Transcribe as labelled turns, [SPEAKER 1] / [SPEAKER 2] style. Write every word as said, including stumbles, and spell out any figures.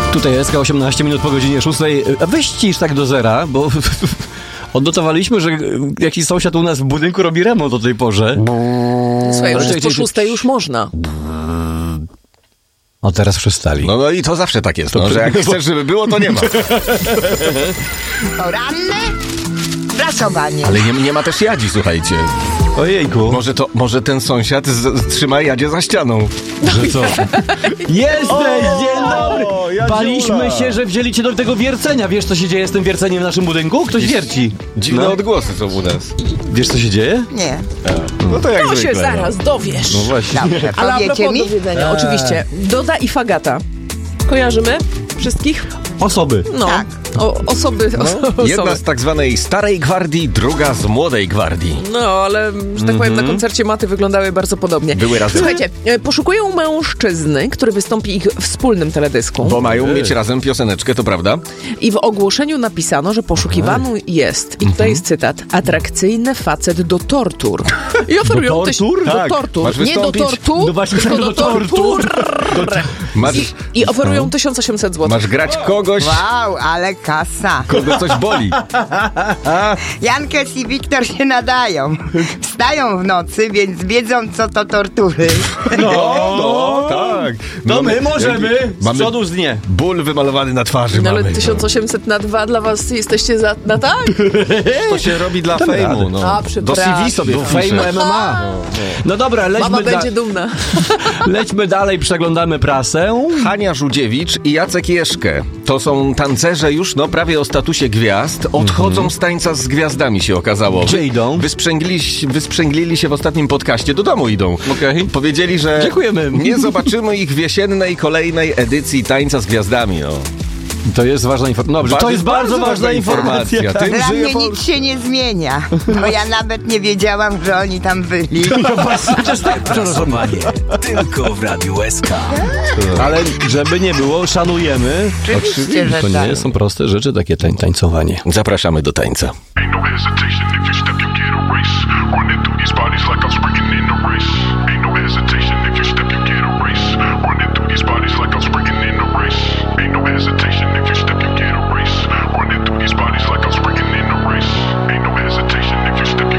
[SPEAKER 1] Tutaj jest osiemnaście minut po godzinie szóstej. Weź cisz tak do zera, bo odnotowaliśmy, że jakiś sąsiad u nas w budynku robi remont o tej porze.
[SPEAKER 2] Słuchaj, już jest po szóstej już można.
[SPEAKER 1] O, teraz przestali.
[SPEAKER 3] No, no i to zawsze tak jest, no, że jak chcesz, żeby było, to nie ma.
[SPEAKER 4] Poranne prasowanie.
[SPEAKER 3] Ale nie, nie ma też jadzi, słuchajcie.
[SPEAKER 1] Ojejku.
[SPEAKER 3] Może to, może ten sąsiad z, z, trzyma jadzie za ścianą.
[SPEAKER 1] Że co? Jesteś! Dzień dobry! Baliśmy się, że wzięli cię do tego wiercenia. Wiesz, co się dzieje z tym wierceniem w naszym budynku? Ktoś wierci.
[SPEAKER 3] Dziwne
[SPEAKER 1] No.
[SPEAKER 3] odgłosy są u nas.
[SPEAKER 1] Wiesz, co się dzieje?
[SPEAKER 4] Nie.
[SPEAKER 3] No to jak
[SPEAKER 2] To się
[SPEAKER 3] zwykle,
[SPEAKER 2] zaraz dowiesz.
[SPEAKER 3] No właśnie.
[SPEAKER 4] Dobrze,
[SPEAKER 2] Ale a
[SPEAKER 4] powiecie
[SPEAKER 2] propos
[SPEAKER 4] mi?
[SPEAKER 2] dowiedzenia, oczywiście. Doda i Fagata. Kojarzymy wszystkich?
[SPEAKER 1] Osoby.
[SPEAKER 2] No.
[SPEAKER 4] Tak.
[SPEAKER 2] O, osoby,
[SPEAKER 3] No,
[SPEAKER 2] oso-
[SPEAKER 3] jedna
[SPEAKER 2] osoby.
[SPEAKER 3] z tak zwanej starej gwardii, druga z młodej gwardii.
[SPEAKER 2] No, ale, że tak powiem, na koncercie Maty wyglądały bardzo podobnie.
[SPEAKER 3] Były razem.
[SPEAKER 2] Słuchajcie, e, poszukują mężczyzny, który wystąpi ich wspólnym teledysku.
[SPEAKER 3] Bo mają mieć razem pioseneczkę, to prawda?
[SPEAKER 2] I w ogłoszeniu napisano, że poszukiwany jest, i tutaj jest cytat, atrakcyjny facet do tortur. I oferują
[SPEAKER 1] Do
[SPEAKER 2] tyś-
[SPEAKER 1] tortur?
[SPEAKER 2] do
[SPEAKER 3] Tak.
[SPEAKER 2] tortur.
[SPEAKER 3] Masz
[SPEAKER 2] Nie do
[SPEAKER 3] wystąpić?
[SPEAKER 2] tortur,
[SPEAKER 1] No właśnie,
[SPEAKER 2] tylko
[SPEAKER 1] do
[SPEAKER 2] do
[SPEAKER 1] tortur.
[SPEAKER 2] tortur.
[SPEAKER 3] Masz,
[SPEAKER 2] I, I oferują tysiąc osiemset złotych.
[SPEAKER 3] masz grać kogoś,
[SPEAKER 4] Wow, ale kasa.
[SPEAKER 3] kogo coś boli.
[SPEAKER 4] Jankes i Wiktor się nadają. Wstają w nocy, więc wiedzą, co to tortury.
[SPEAKER 3] No, no tak.
[SPEAKER 1] To
[SPEAKER 3] No,
[SPEAKER 1] my możemy z
[SPEAKER 3] mamy
[SPEAKER 1] przodu z dnie.
[SPEAKER 3] ból wymalowany na twarzy
[SPEAKER 2] No ale
[SPEAKER 3] mamy.
[SPEAKER 2] tysiąc osiemset na dwa dla was jesteście za, na tak?
[SPEAKER 3] To się robi dla
[SPEAKER 1] Damy
[SPEAKER 3] fejmu.
[SPEAKER 1] radę.
[SPEAKER 3] No.
[SPEAKER 2] A,
[SPEAKER 3] Do
[SPEAKER 2] przepraszam.
[SPEAKER 3] C V sobie
[SPEAKER 1] Do
[SPEAKER 3] wpiszesz.
[SPEAKER 1] Fame M M A. No dobra, lećmy,
[SPEAKER 2] Mama
[SPEAKER 1] da-
[SPEAKER 2] będzie dumna.
[SPEAKER 1] lećmy dalej, przeglądamy prasę.
[SPEAKER 3] Hania Żudziewicz i Jacek Jeszkę. To są tancerze już no prawie o statusie gwiazd. Odchodzą z tańca z gwiazdami, się okazało.
[SPEAKER 1] Gdzie idą?
[SPEAKER 3] Wysprzęglili, wysprzęglili się w ostatnim podcaście. Do domu idą.
[SPEAKER 1] Okej.
[SPEAKER 3] Powiedzieli, że
[SPEAKER 1] Dziękujemy.
[SPEAKER 3] nie zobaczymy ich w jesiennej kolejnej edycji Tańca z Gwiazdami. No.
[SPEAKER 1] To jest ważna informacja. Dobrze, to jest bardzo, ważna informacja.
[SPEAKER 3] Tym
[SPEAKER 4] Dla
[SPEAKER 3] żyje
[SPEAKER 4] mnie
[SPEAKER 3] Pol-
[SPEAKER 4] nic się nie zmienia, bo ja nawet nie wiedziałam, że oni tam byli.
[SPEAKER 1] Przepraszam, panie.
[SPEAKER 5] Tylko w Radiu S K.
[SPEAKER 1] Ale żeby nie było, szanujemy.
[SPEAKER 4] Oczywiście, że
[SPEAKER 1] To nie
[SPEAKER 4] tak.
[SPEAKER 1] są proste rzeczy, takie tań, tańcowanie.
[SPEAKER 3] Zapraszamy do tańca.
[SPEAKER 6] Ain't no hesitation if you step, you get a race. Running through these bodies like I'm sprinting in a race. Ain't no hesitation.